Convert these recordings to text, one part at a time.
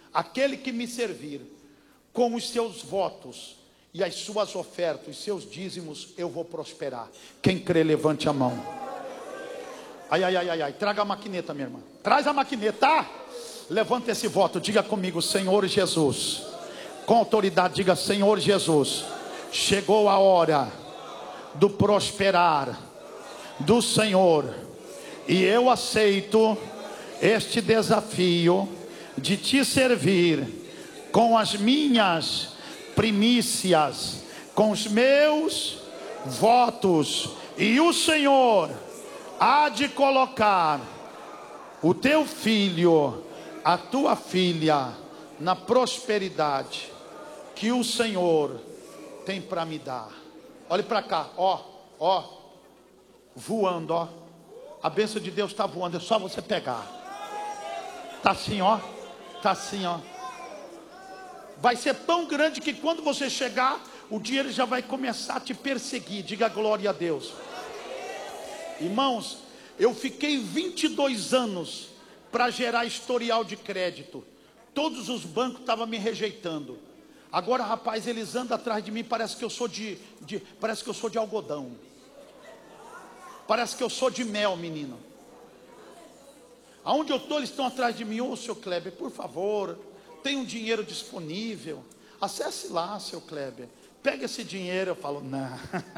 aquele que me servir com os seus votos e as suas ofertas, os seus dízimos, eu vou prosperar. Quem crê, levante a mão. Ai, ai, ai, ai, ai. Traga a maquineta, minha irmã. Traz a maquineta. Levanta esse voto, diga comigo: Senhor Jesus. Com autoridade, diga: Senhor Jesus, chegou a hora do prosperar do Senhor, e eu aceito este desafio de te servir com as minhas primícias, com os meus votos, e o Senhor há de colocar o teu filho, a tua filha, na prosperidade que o Senhor tem para me dar. Olhe para cá, ó, voando, ó. A bênção de Deus está voando, é só você pegar. Tá assim, ó. Tá assim, ó. Vai ser tão grande que quando você chegar, o dinheiro já vai começar a te perseguir. Diga glória a Deus. Irmãos, eu fiquei 22 anos para gerar historial de crédito. Todos os bancos estavam me rejeitando. Agora, rapaz, eles andam atrás de mim, parece que eu sou parece que eu sou de algodão. Parece que eu sou de mel, menino. Aonde eu estou, eles estão atrás de mim. Ô, seu Kleber, por favor, tem um dinheiro disponível. Acesse lá, seu Kleber. Pega esse dinheiro. Eu falo, não.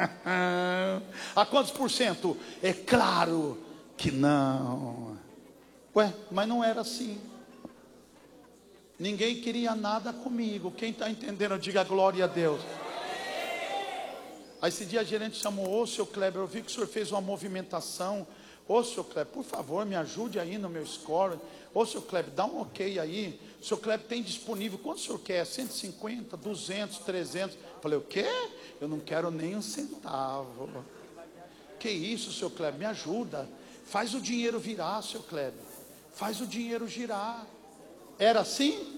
A quantos por cento? É claro que não. Ué, mas não era assim. Ninguém queria nada comigo. Quem está entendendo, diga glória a Deus. Aí esse dia a gerente chamou: ô, seu Kleber, eu vi que o senhor fez uma movimentação. Ô, seu Kleber, por favor, me ajude aí no meu score. Ô, seu Kleber, dá um ok aí. O seu Kleber tem disponível, quanto o senhor quer? 150, 200, 300. Falei, o quê? Eu não quero nem um centavo. Que isso, seu Kleber, me ajuda. Faz o dinheiro virar, seu Kleber. Faz o dinheiro girar. Era assim?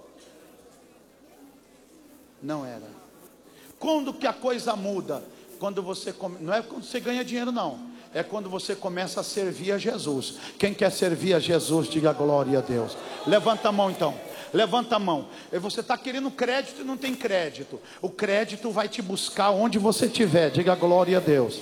Não era. Quando que a coisa muda? Quando você não é quando você ganha dinheiro, não. É quando você começa a servir a Jesus. Quem quer servir a Jesus, diga glória a Deus. Levanta a mão então. Levanta a mão. Você está querendo crédito e não tem crédito. O crédito vai te buscar onde você estiver. Diga glória a Deus.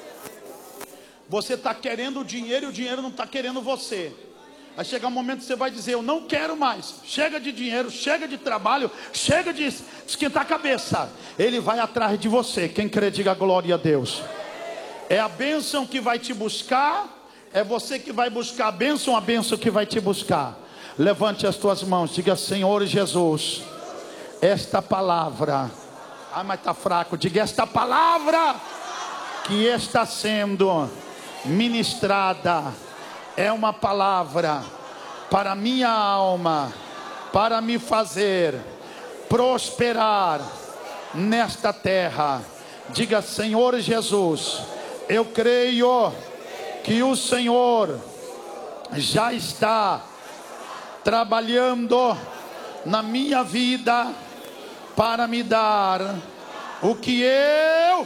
Você está querendo o dinheiro e o dinheiro não está querendo você. Aí chega um momento que você vai dizer: eu não quero mais. Chega de dinheiro, chega de trabalho, chega de esquentar a cabeça. Ele vai atrás de você. Quem crê, diga glória a Deus. É a bênção que vai te buscar. É você que vai buscar a bênção que vai te buscar. Levante as tuas mãos, diga: Senhor Jesus, esta palavra, mas está fraco, diga: esta palavra que está sendo ministrada é uma palavra para minha alma, para me fazer prosperar nesta terra. Diga: Senhor Jesus, eu creio que o Senhor já está trabalhando na minha vida para me dar o que eu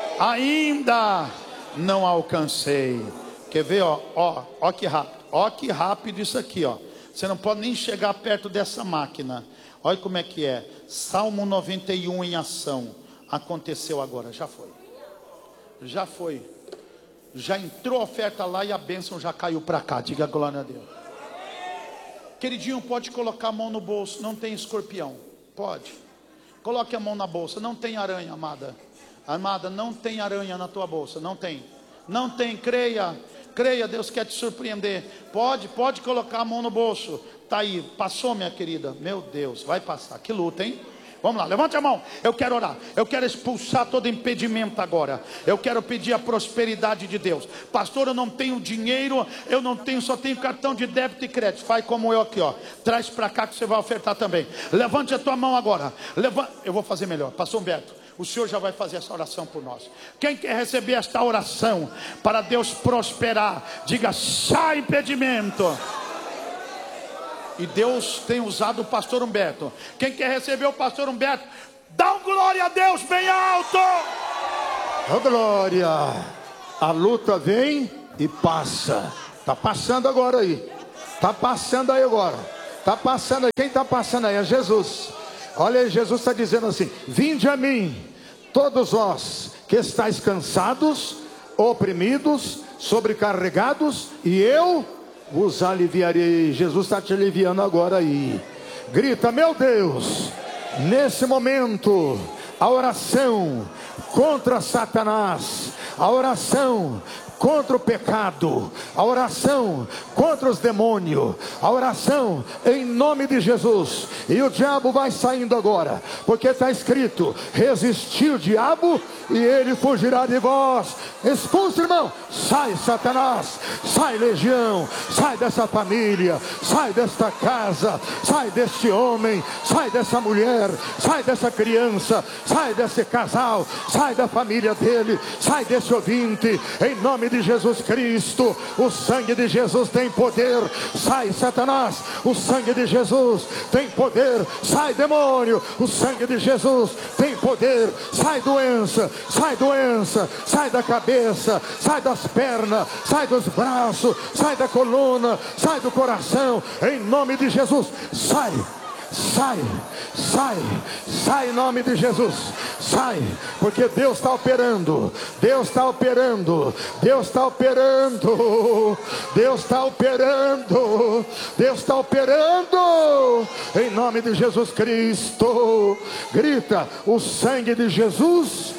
ainda não alcancei. Quer ver, ó que rápido, ó que rápido isso aqui, ó. Você não pode nem chegar perto dessa máquina. Olha como é que é. Salmo 91 em ação. Aconteceu agora, já foi. Já foi. Já entrou a oferta lá e a bênção já caiu para cá. Diga glória a Deus. Queridinho, pode colocar a mão no bolso. Não tem escorpião. Pode. Coloque a mão na bolsa. Não tem aranha, amada. Amada, não tem aranha na tua bolsa. Não tem. Não tem, creia. Creia, Deus quer te surpreender. Pode colocar a mão no bolso. Tá aí, passou, minha querida. Meu Deus, vai passar. Que luta, hein? Vamos lá, levante a mão. Eu quero orar. Eu quero expulsar todo impedimento agora. Eu quero pedir a prosperidade de Deus. Pastor, eu não tenho dinheiro. Eu não tenho, só tenho cartão de débito e crédito. Faz como eu aqui, ó. Traz para cá que você vai ofertar também. Levante a tua mão agora. Eu vou fazer melhor. Pastor Humberto, o Senhor já vai fazer essa oração por nós. Quem quer receber esta oração para Deus prosperar, diga: sai impedimento. E Deus tem usado o pastor Humberto. Quem quer receber o pastor Humberto, dá um glória a Deus bem alto. Oh, glória. A luta vem e passa. Está passando agora aí. Está passando aí agora. Tá passando aí, quem está passando aí? É Jesus. Olha aí, Jesus está dizendo assim: vinde a mim, todos vós que estáis cansados, oprimidos, sobrecarregados, e eu vos aliviarei. Jesus está te aliviando agora aí. Grita: meu Deus, nesse momento, a oração contra Satanás, a oração contra o pecado, a oração contra os demônios, a oração em nome de Jesus. E o diabo vai saindo agora, porque está escrito: resistir o diabo e ele fugirá de vós. Expulsa, irmão. Sai, Satanás, sai, legião, sai dessa família, sai desta casa, sai deste homem, sai dessa mulher, sai dessa criança, sai desse casal, sai da família dele, sai desse ouvinte, em nome de Jesus Cristo. O sangue de Jesus tem poder. Sai, Satanás, o sangue de Jesus tem poder. Sai, demônio, o sangue de Jesus tem poder. Sai, doença, sai, doença, sai da cabeça, sai das pernas, sai dos braços, sai da coluna, sai do coração, em nome de Jesus. Sai, sai, sai, sai em nome de Jesus. Sai, porque Deus está operando, Deus está operando, Deus está operando, Deus está operando, Deus está operando, em nome de Jesus Cristo. Grita: o sangue de Jesus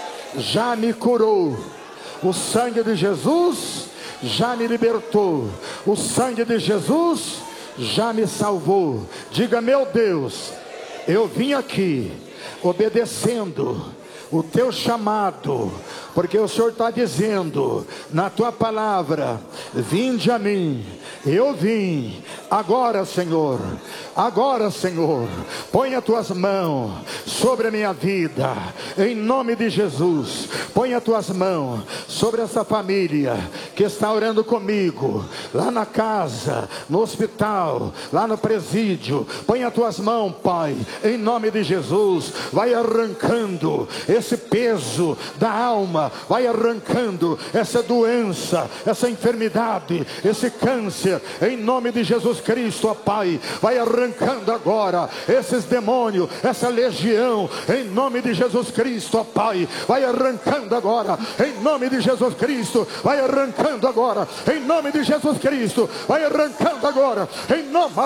já me curou, o sangue de Jesus já me libertou, o sangue de Jesus já me salvou. Diga: meu Deus, eu vim aqui obedecendo o teu chamado, porque o Senhor está dizendo na tua palavra: vinde a mim. Eu vim. Agora, Senhor, agora, Senhor, põe as tuas mãos sobre a minha vida, em nome de Jesus. Põe as tuas mãos sobre essa família que está orando comigo, lá na casa, no hospital, lá no presídio. Põe as tuas mãos, Pai, em nome de Jesus. Vai arrancando esse peso da alma, vai arrancando essa doença, essa enfermidade, esse câncer, em nome de Jesus Cristo, ó Pai. Vai arrancando agora esses demônios, essa legião, em nome de Jesus Cristo, ó Pai. Vai arrancando agora, em nome de Jesus Cristo. Vai arrancando agora, em nome de Jesus Cristo. Vai arrancando agora, em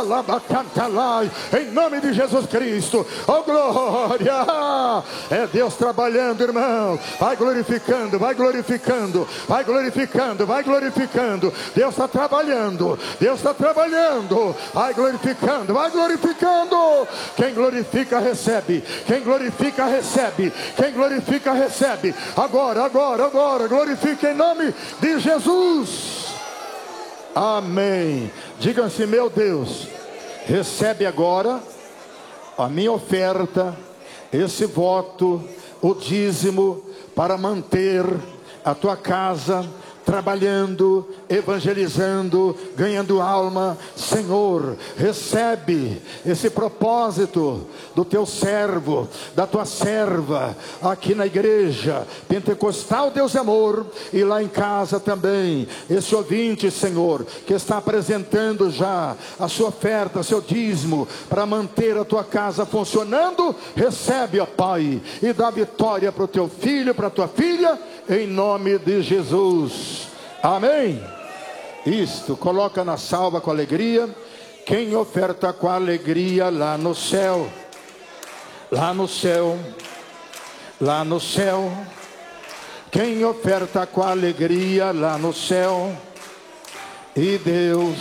nome de Jesus Cristo. Oh glória! É Deus trabalhando, irmão. Vai glorificando, vai glorificando, vai glorificando, vai glorificando. Deus está trabalhando, Deus está trabalhando. Vai glorificando, vai glorificando. Quem glorifica recebe, quem glorifica recebe, quem glorifica recebe. Agora, agora, agora, glorifica em nome de Jesus. Amém. Diga assim: meu Deus, recebe agora a minha oferta, esse voto, o dízimo, para manter a tua casa trabalhando, evangelizando, ganhando alma. Senhor, recebe esse propósito do teu servo, da tua serva, aqui na igreja Pentecostal Deus é Amor, e lá em casa também. Esse ouvinte, Senhor, que está apresentando já a sua oferta, seu dízimo, para manter a tua casa funcionando. Recebe, ó Pai, e dá vitória para o teu filho, para a tua filha, em nome de Jesus. Amém. Isto, coloca na salva com alegria. Quem oferta com alegria lá no céu, lá no céu, lá no céu. Quem oferta com alegria lá no céu, e Deus,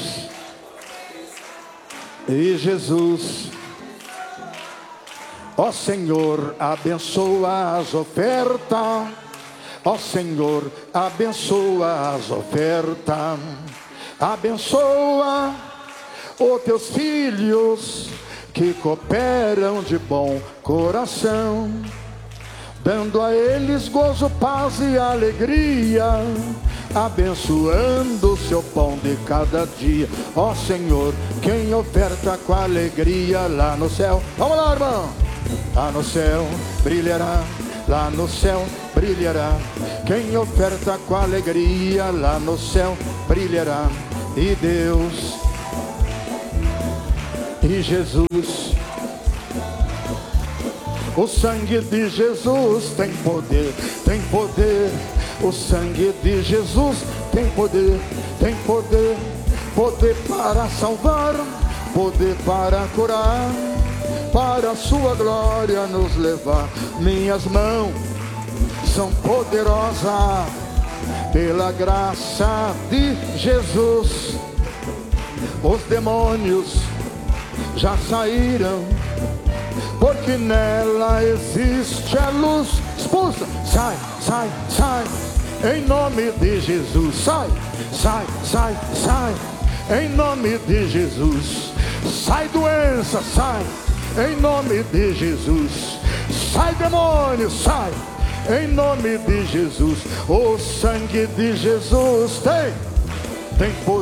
e Jesus. Ó Senhor, abençoa as ofertas. Ó Senhor, abençoa as ofertas. Abençoa os teus filhos que cooperam de bom coração, dando a eles gozo, paz e alegria, abençoando o seu pão de cada dia. Ó Senhor, quem oferta com alegria lá no céu. Vamos lá, irmão. Lá no céu brilhará, lá no céu brilhará. Quem oferta com alegria lá no céu brilhará. E Deus, de Jesus. O sangue de Jesus tem poder, tem poder. O sangue de Jesus tem poder, tem poder. Poder para salvar, poder para curar, para a sua glória nos levar. Minhas mãos são poderosas pela graça de Jesus. Os demônios já saíram, porque nela existe a luz. Expulsa, sai, sai, sai, em nome de Jesus. Sai, sai, sai, sai, em nome de Jesus. Sai doença, sai, em nome de Jesus. Sai demônio, sai, em nome de Jesus. O sangue de Jesus tem poder.